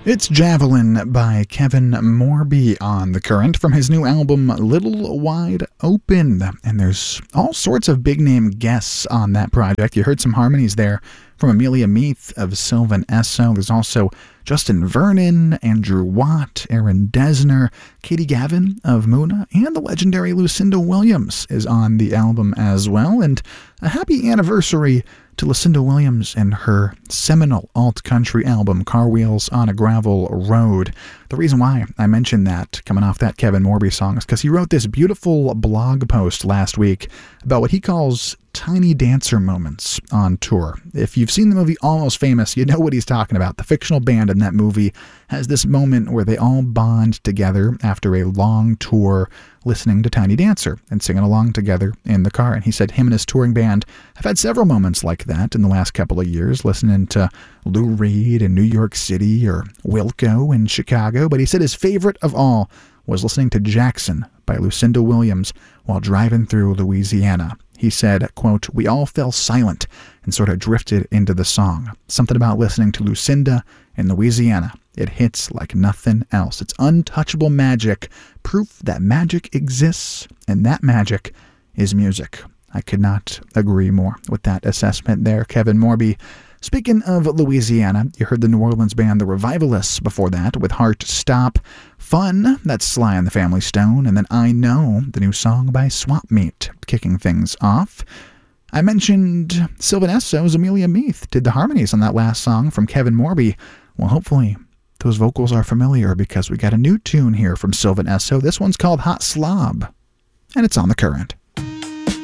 It's Javelin by Kevin Morby on The Current from his new album Little Wide Open. And there's all sorts of big-name guests on that project. You heard some harmonies there from Amelia Meath of Sylvan Esso. There's also Justin Vernon, Andrew Watt, Aaron Dessner, Katie Gavin of Muna, and the legendary Lucinda Williams is on the album as well. And a happy anniversary to Lucinda Williams and her seminal alt-country album, Car Wheels on a Gravel Road. The reason why I mentioned that, coming off that Kevin Morby song, is because he wrote this beautiful blog post last week about what he calls tiny dancer moments on tour. If you've seen the movie Almost Famous, you know what he's talking about. The fictional band in that movie has this moment where they all bond together after a long tour listening to Tiny Dancer and singing along together in the car. And he said him and his touring band have had several moments like that in the last couple of years, listening to Lou Reed in New York City or Wilco in Chicago. But he said his favorite of all was listening to Jackson by Lucinda Williams while driving through Louisiana. He said, quote, "We all fell silent and sort of drifted into the song. Something about listening to Lucinda in Louisiana. It hits like nothing else. It's untouchable magic, proof that magic exists, and that magic is music." I could not agree more with that assessment there, Kevin Morby. Speaking of Louisiana, you heard the New Orleans band The Revivalists before that with Heart Stop. Fun, that's Sly and the Family Stone, and then I Know, the new song by Swamp Meat, kicking things off. I mentioned Sylvan Esso's Amelia Meath did the harmonies on that last song from Kevin Morby. Well, hopefully those vocals are familiar because we got a new tune here from Sylvan Esso. This one's called Hot Slob, and it's on The Current.